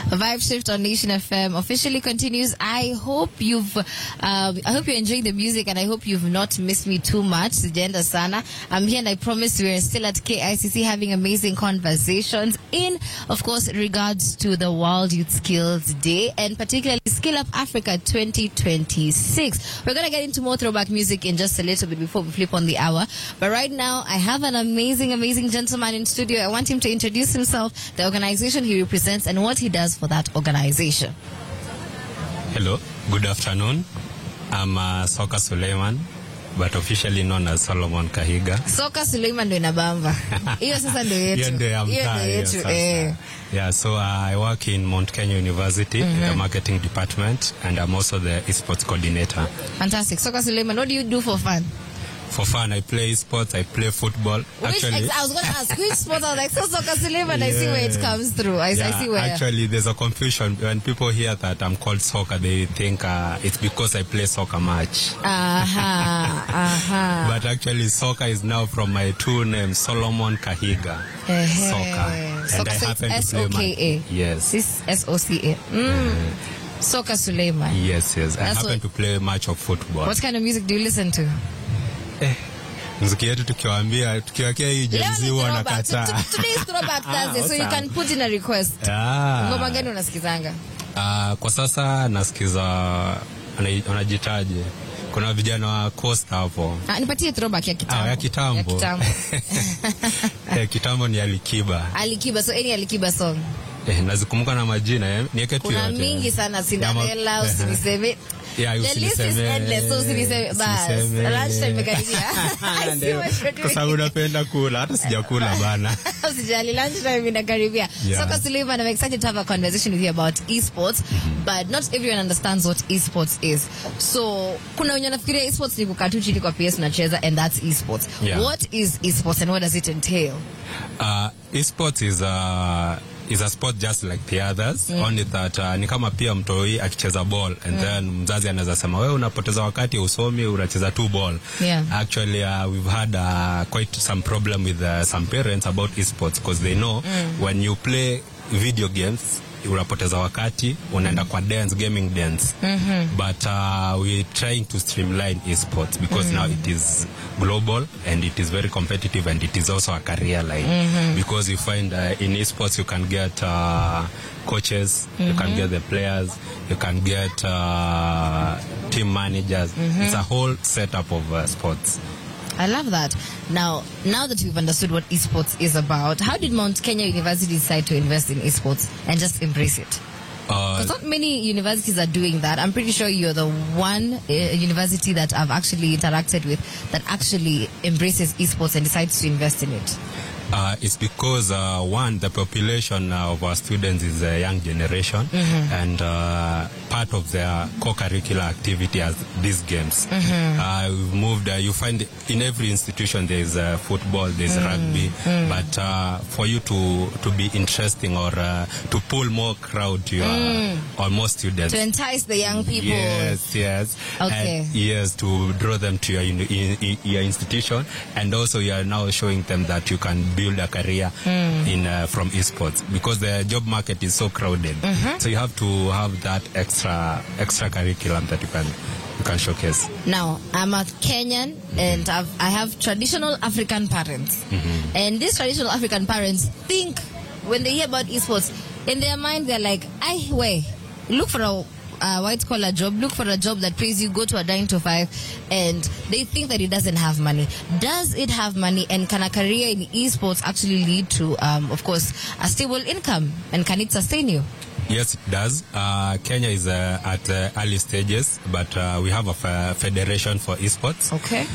Vibe Shift on Nation FM officially continues. I hope you're enjoying the music, and I hope you've not missed me too much. Sijenda sana. I'm here and I promise we're still at KICC having amazing conversations in, of course, regards to the World Youth Skills Day and particularly Skill Up Africa 2026. We're going to get into more throwback music in just a little bit before we flip on the hour. But right now, I have an amazing gentleman in studio. I want him to introduce himself, the organization he represents, and what he does for that organization. Hello, good afternoon. I'm Soka Suleiman, but officially known as Solomon Kahiga. Soka Suleiman ndo inabamba. Hiyo sasa ndo yetu. Yeah, so I work in Mount Kenya University in the marketing department, and I'm also the esports coordinator. Fantastic. Soka Suleiman, what do you do for fun? For fun, I play sports, I play football. I was going to ask, which sport? I was like, Soka Suleiman, I see where it comes through. I see where. Actually, there's a confusion. When people hear that I'm called soccer, they think it's because I play soccer match. But actually, soccer is now from my two names, Solomon Kahiga. Soccer. And I happen to play S-O-K-A. Yes. This S-O-C-A. Soka Suleiman. Yes. I happen to play much of football. What kind of music do you listen to? Muziki yetu tukiwakia hii jenzi wanakataa. Today is Throwback Thursday, so you can put in a request. Ngoma gani unasikizanga? Kwa sasa nasikiza wanajitaje. Kuna vijana wa Coast hapo. Nipatie throwback ya kitambo. Ya kitambo. Kitambo ni Alikiba. Alikiba, so any Alikiba song? Nazikumbuka na majina, niweke tu yote. Kuna mingi sana, Cinderella, usiniseme. Yeah, the list is endless, so usiniseme. Bas, lunchtime imekaribia. Kwa sababu unapenda kula, hata sijakula bana. Usijali, lunchtime inakaribia. Soka Suleiman, I'm excited to have a conversation with you about esports, but not everyone understands what esports is. So, kuna wenye nafikiria esports ni kukaa tu chini kwa PS unacheza, and that's esports. What is esports and what does it entail? Esports is a sport just like the others, only that ni kama pia mtoi akicheza ball and then mzazi anaweza sema wewe unapoteza wakati usomi unacheza tu ball. Actually we've had quite some problem with some parents about esports because they know when you play video games unapoteza wakati unaenda kwa gaming dance. But we're trying to streamline esports because now it is global and it is very competitive and it is also a career line because you find in esports you can get coaches, you can get the players, you can get team managers. It's a whole setup of sports. I love that. Now that we've understood what esports is about, how did Mount Kenya University decide to invest in esports and just embrace it? Because not many universities are doing that. I'm pretty sure you're the one university that I've actually interacted with that actually embraces esports and decides to invest in it. It's because one, the population of our students is a young generation, and part of their co-curricular activity are these games. We've moved. You find in every institution there is football, there's rugby, but for you to be interesting or to pull more crowd to your or more students, to entice the young people. Yes. Okay. And yes, to draw them to your institution, and also you are now showing them that you can build a career from esports because the job market is so crowded. So you have to have that extra curriculum that you can showcase. Now, I'm a Kenyan and I have traditional African parents. And these traditional African parents think when they hear about esports, in their mind they're like, look for a white-collar job, look for a job that pays you, go to a 9 to 5, and they think that it doesn't have money. Does it have money, and can a career in esports actually lead to, of course, a stable income, and can it sustain you? Yes, it does. Kenya is at early stages, but we have a federation for esports. Okay.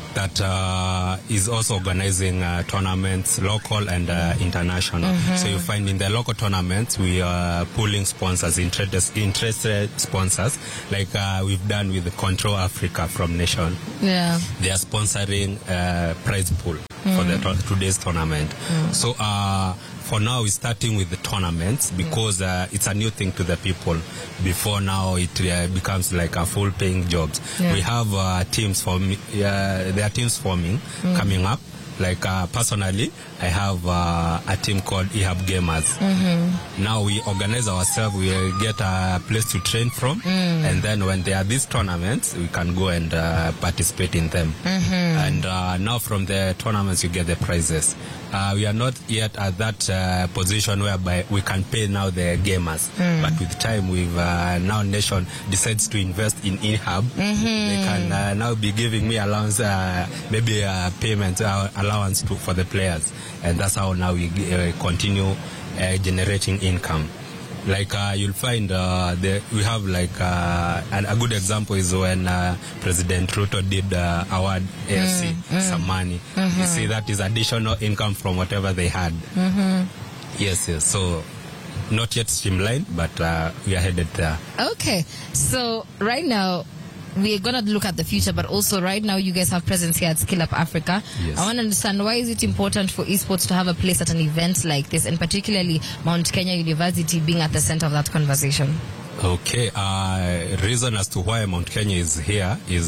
That is also organizing tournaments, local and international. So you find in the local tournaments, we are pulling sponsors, interested sponsors, like we've done with Control Africa from Nation. Yeah. They are sponsoring prize pool for the today's tournament. So for now, we're starting with the tournaments because it's a new thing to the people. Before now, it becomes like a full-paying job. We have teams forming, there are teams forming coming up. Like personally, I have a team called Ehab Gamers. Now we organize ourselves, we get a place to train from, and then when there are these tournaments, we can go and participate in them. And now from the tournaments, you get the prizes. We are not yet at that position whereby we can pay now the gamers, but with time, we've now nation decides to invest in Ehab. They can now be giving me allowance, maybe a payment allowance for the players, and that's how now we continue generating income. Like you'll find we have like a good example is when President Ruto did award AFC some money. You see, that is additional income from whatever they had. Yes. So not yet streamlined, but we are headed there. Okay, so right now we're going to look at the future, but also right now you guys have presence here at Skill Up Africa. Yes. I want to understand, why is it important for esports to have a place at an event like this, and particularly Mount Kenya University being at the center of that conversation? Okay, reason as to why Mount Kenya is here is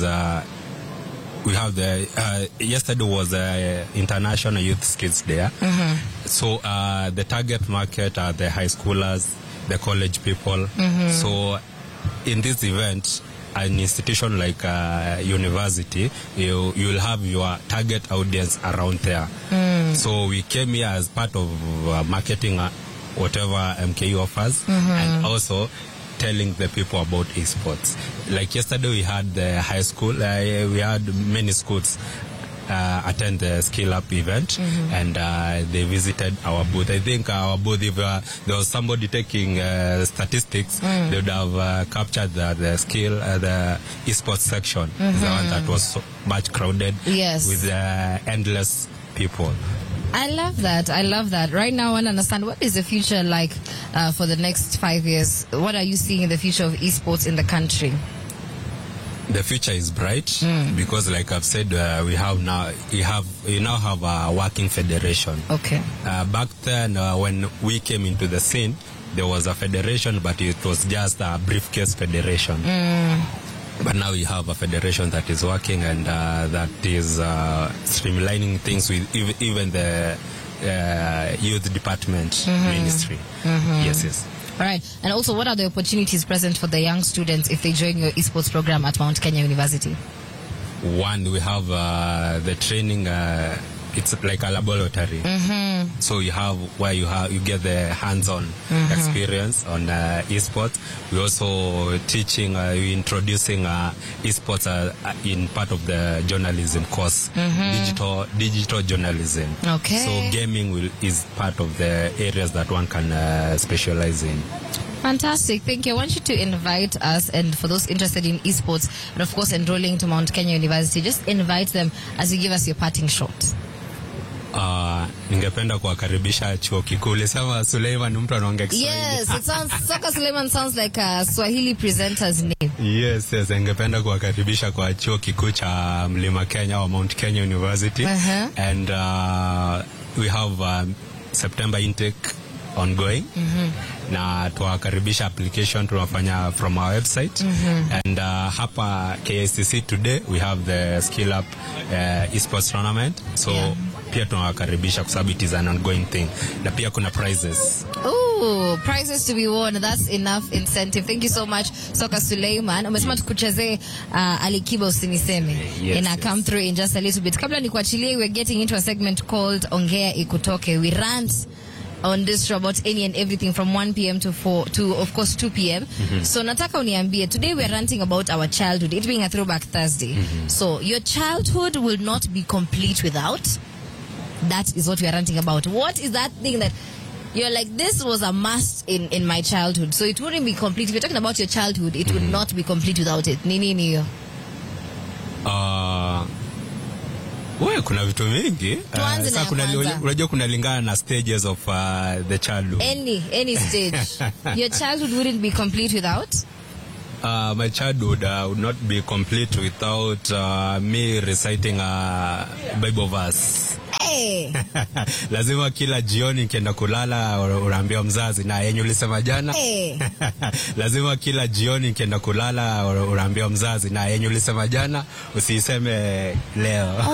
we have yesterday was International Youth Skills Day. So the target market are the high schoolers, the college people. So in this event, an institution like university, you will have your target audience around there. So we came here as part of marketing whatever MKU offers, and also telling the people about esports. Like yesterday we had the high school, we had many schools attend the Skill Up event, and they visited our booth. I think our booth, if there was somebody taking statistics, they would have captured the skill, the esports section, the one that was so much crowded, with endless people. I love that. I love that. Right now I want to understand, what is the future like for the next 5 years? What are you seeing in the future of esports in the country? The future is bright because, like I've said, we now have a working federation. Okay. Back then, when we came into the scene, there was a federation, but it was just a briefcase federation. But now we have a federation that is working, and that is streamlining things with even the youth department ministry. Yes. All right. And also, what are the opportunities present for the young students if they join your esports program at Mount Kenya University? One, we have the training. It's like a laboratory. So you have where you get the hands-on experience on esports. We also teaching, introducing esports in part of the journalism course, digital journalism. Okay. So gaming is part of the areas that one can specialize in. Fantastic. Thank you. I want you to invite us, and for those interested in esports, and of course enrolling to Mount Kenya University, just invite them as you give us your parting shot. Ningependa kuwakaribisha chuo kikuu. Ulisema Suleiman mtu anaongea Kiswahili. Yes, it sounds, Soka Suleiman sounds like a Swahili presenter's name. Yes, ningependa kuwakaribisha kwa chuo kikuu cha Mlima Kenya or Mount Kenya University. And we have September intake ongoing. Na tuwakaribisha application tunafanya from our website. And hapa KICC today we have the Skill Up esports tournament. So pia tunawakaribisha kwa sababu it is an ongoing thing. Na pia kuna prizes. Oh, prizes to be won. That's enough incentive. Thank you so much, Soka Suleiman. Umesema tukuchezee Alikiba Usiniseme. And I come through in just a little bit. Kabla nikuachilie, we're getting into a segment called Ongea Ikutoke. We rant on this show about any and everything from 1 p.m. to of course 2 p.m. So nataka uniambie, today we're ranting about our childhood, it being a throwback Thursday. So your childhood will not be complete without. That is what we are ranting about. What is that thing that you're like, this was a must in my childhood, so it wouldn't be complete? If you're talking about your childhood, it would not be complete without it. Nini niyo? Kuna vitu mingi. Unajua kuna lingana na stages of the childhood. Any stage. Your childhood wouldn't be complete without? My childhood would not be complete without me reciting a Bible verse. Hey. Lazima kila jioni nikienda kulala unaambia mzazi na yenye ulisema jana. Hey. Lazima kila jioni nikienda kulala unaambia mzazi na yenye ulisema jana usiseme leo.